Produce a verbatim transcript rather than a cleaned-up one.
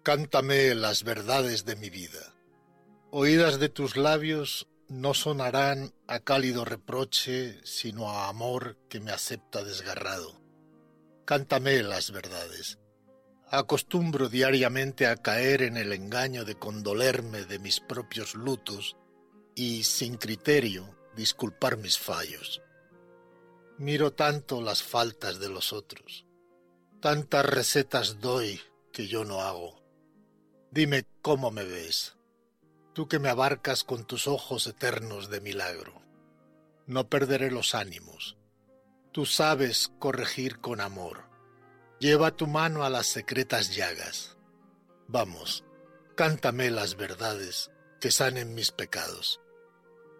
Cántame las verdades de mi vida. Oídas de tus labios no sonarán a cálido reproche, sino a amor que me acepta desgarrado. Cántame las verdades. Acostumbro diariamente a caer en el engaño de condolerme de mis propios lutos y, sin criterio, disculpar mis fallos. Miro tanto las faltas de los otros. Tantas recetas doy que yo no hago. Dime cómo me ves, tú que me abarcas con tus ojos eternos de milagro. No perderé los ánimos. Tú sabes corregir con amor. Lleva tu mano a las secretas llagas. Vamos, cántame las verdades que sanen mis pecados.